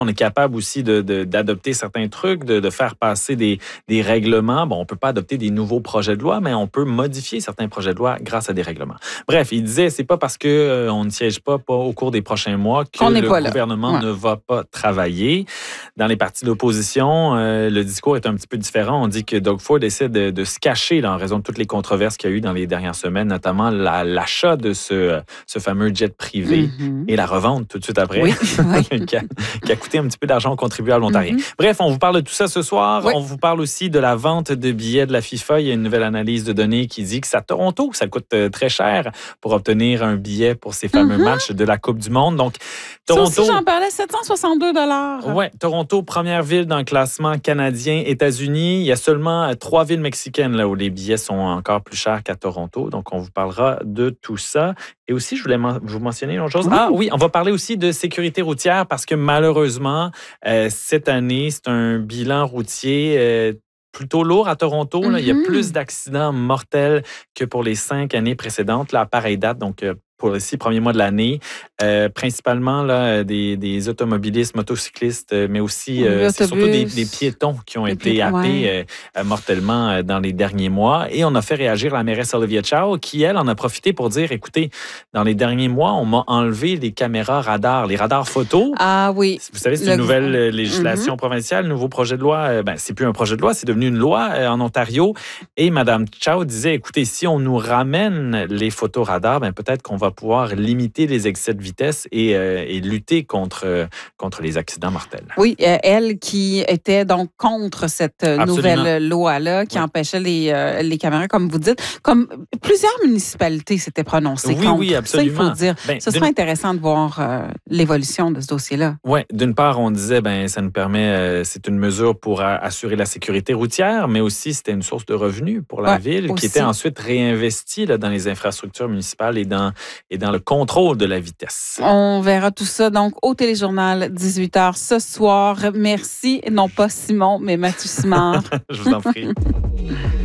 On est capable aussi d'adopter certains trucs, de faire passer des règlements. Bon, on ne peut pas adopter des nouveaux projets de loi, mais on peut modifier certains projets de loi grâce à des règlements. Bref, il disait, c'est pas parce qu'on ne siège pas au cours des prochains mois que le gouvernement ne va pas travailler. Dans les partis d'opposition, le discours est un petit peu différent. On dit que Doug Ford essaie de se cacher là, en raison de toutes les controverses qu'il y a eu dans les dernières semaines, notamment l'achat de ce fameux jet privé et la revente tout de suite après, qui a coûté un petit peu d'argent aux contribuables ontariens. Bref, on vous parle de tout ça ce soir. On vous parle aussi de la vente de billets de la FIFA. Il y a une nouvelle analyse de données qui dit que c'est à Toronto que ça coûte très cher pour obtenir un billet pour ces fameux matchs de la Coupe du Monde. Donc, Toronto... Ça aussi, j'en parlais, 762 $. Oui, Toronto, première ville dans le classement canadien, États-Unis. Il y a seulement 3 villes mexicaines là, où les billets sont encore plus chers qu'à Toronto. Donc, on vous parlera de tout ça. Et aussi, je voulais vous mentionner une autre chose. Ah oui, on va parler aussi de sécurité routière parce que malheureusement, cette année, c'est un bilan routier plutôt lourd à Toronto. Là. Il y a plus d'accidents mortels que pour les 5 années précédentes, là, à pareille date. Donc, pour les 6 premiers mois de l'année, principalement là, des automobilistes, motocyclistes, mais aussi c'est surtout des piétons qui ont été happés mortellement dans les derniers mois. Et on a fait réagir la mairesse Olivia Chow, qui, elle, en a profité pour dire, écoutez, dans les derniers mois, on m'a enlevé les caméras radars, les radars photo. Ah oui. Vous savez, c'est une nouvelle législation provinciale, nouveau projet de loi. C'est plus un projet de loi, c'est devenu une loi en Ontario. Et Mme Chow disait, écoutez, si on nous ramène les photos radars, peut-être qu'on va pouvoir limiter les excès de vitesse et lutter contre les accidents mortels. Oui, elle qui était donc contre cette nouvelle loi-là qui empêchait les caméras, comme vous dites. Comme plusieurs municipalités s'étaient prononcées contre. Oui, absolument. Ça, il faut dire. Ce serait intéressant de voir l'évolution de ce dossier-là. Oui, d'une part, on disait, ça nous permet, c'est une mesure pour assurer la sécurité routière, mais aussi c'était une source de revenus pour la ville qui était ensuite réinvestie là, dans les infrastructures municipales et dans le contrôle de la vitesse. On verra tout ça donc au Téléjournal 18h ce soir. Merci, non pas Simon, mais Mathieu Simard. Je vous en prie.